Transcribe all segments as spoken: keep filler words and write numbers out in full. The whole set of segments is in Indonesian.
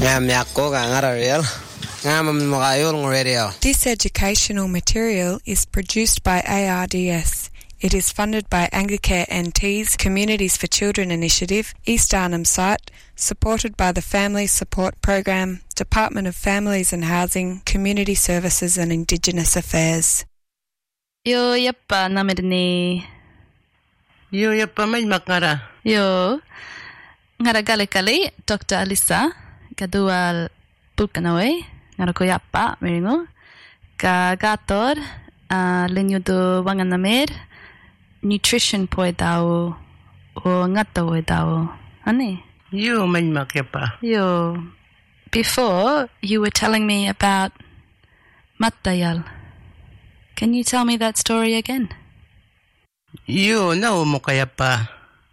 This educational material is produced by A R D S. It is funded by Anglicare N T's Communities for Children initiative, East Arnhem site, supported by the Family Support Program, Department of Families and Housing, Community Services and Indigenous Affairs. Yo yappa namirni. Yo yappa may makara. Yo ngara kali kali Doctor Alisa kadual pulkanawe ngara ko yappa miringo ka gator uh, linyo do wanganamir nutrition po daw o ngata o daw ani. Yo may makyapa. Yo before you were telling me about matayal. Can you tell me that story again? Yo na mo kaya pa.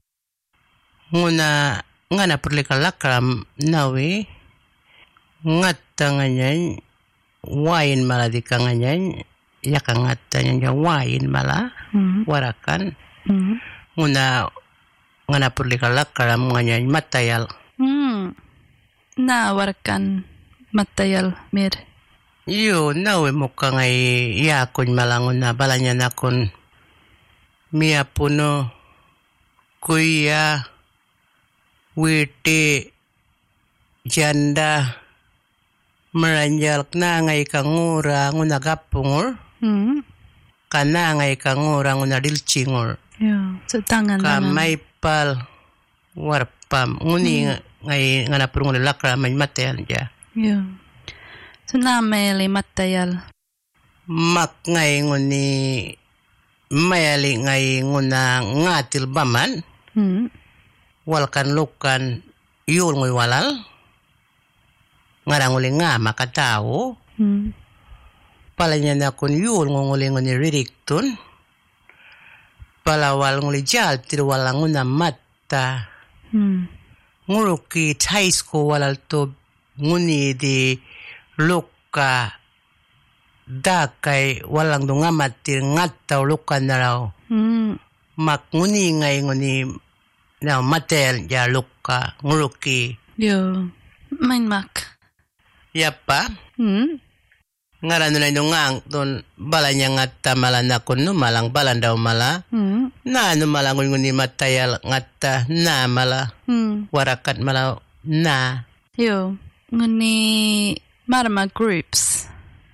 Nguna nga na perlikalakram nawi ngatta nganyan wain mala di kanganyan yaka ngatta nya wain mala mm-hmm. warakan mm-hmm. nguna nga na perlikalakram nganyan matayal. Mm. Na warakan matayal mir. Yo nawe mo ka ngay yakon malangon na balanya na kon miya puno kuya witi janda meranjal na ngay kangura nguna gapungol mm. kana ngay kangura nguna dilcingol yeah. So tangan kamay pal warpam nguni mm. ngay ngana purungol lakra may matayal ja yeah. So nameli matayal. Mak ngay nguni mayali ngay nguna ngatil baman. Hmm. Walkan lukan yul ngoy walal. Ngarang uli nga makatao. Hmm. Palanya na kun yul nguli nguni ririkton. Palawal nguli jal tirwalang nguna mata. Hmm. Nguruki taisko walal to nguni di luka dakay walang dungamatir ngataw luka na raw. Mm. Maknguni ngay nguni na matel ya luka nguruki. Yo, main mak. Yapa? Hmm? Ngaran na nungang don balanya ngata malana kuno malang balan daw mala. Hmm? Na ano malang nguni matayal ngata na mala. Hmm. Warakat mala na. Yo, nguni marma groups.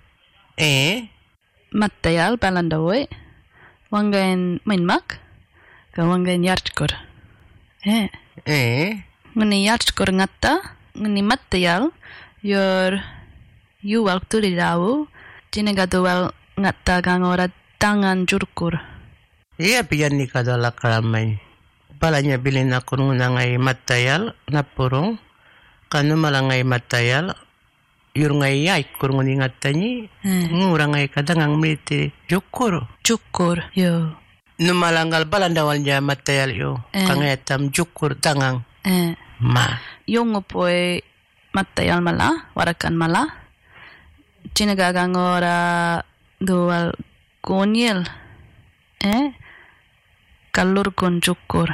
Eh? Matayal balandawe. Wangain minmak. Ka wangain yarchkur. Eh? Eh? Ngani yarchkur ngata. Ngani matayal. Yor yuwal tulirawu. Jinagaduwal ngata gangora tangan jurkur. Iya piyan ni kadala karamay. Balanya bilin ako nuna ngay matayal na purong. Kano malangay matayal. Yung ngay ay kurungun ingat tanyi, hmm. ngurang ngay kadangang miti jukur. Jukur, yo. Numalanggal balandawal niya matayal yo, eh. Kangetam jukur tangang. Eh. Ma. Yung upoy matayal mala, warakan mala. Chinagagang ora dual kunyil. Eh. Kalur kun jukur.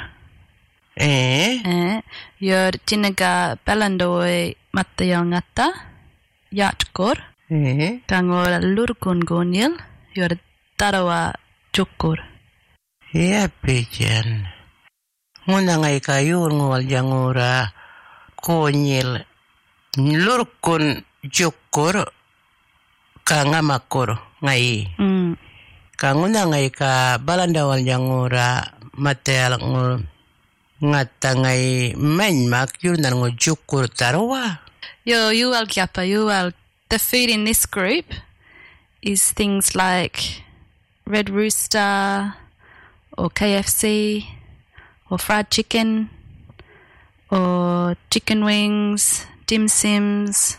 Eh. Eh. Yor chinaga balandawoy matayal ngata. Yatkor, eh, kangora lurkun gonyil, yor tarawa cukur. Iya pijan. Nguna ngay kayo ngwal jangura konyil lurkun cukur kangamakor ngay. Mm. Kanguna ngay ka balandawal jangura matel ngul ngata ngay menmak yurnan ngo cukur tarawa. Yo, you al kiapa, you al. The food in this group is things like Red Rooster or K F C or fried chicken or chicken wings, dim sims,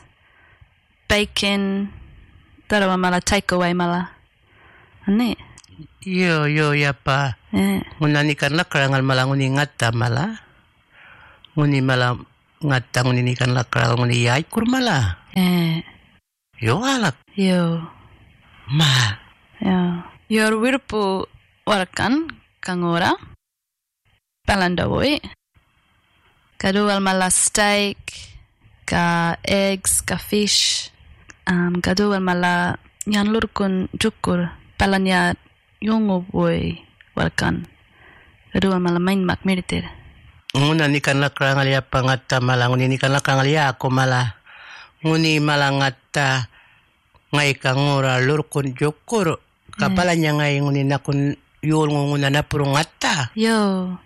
bacon. Tarawa mala takeaway mala. Ane? Yo, yo, yapa. Eh. Ngunani kan lakrangal mala nguni ngata mala. Nguni mala ngata nguni kan lakrangal nguni yay kurmala. Eh. Yo alak. Yo. Ma. Yo. Yor wirpu warakan kangora. Palandawoy. Kadual mala steak, ka eggs, ka fish. Um, kaduan mala yan lurkun jukur palanya yungu boy walkan. Kaduan mala main mak miritir. Nguna ni kan lakrang alia pangata mala nguni ni kan lakrang alia ako mala nguni malangata ngai kangura lurkun jukur kapalanya ngai nguni nakun yul nguna na purungata. Yo.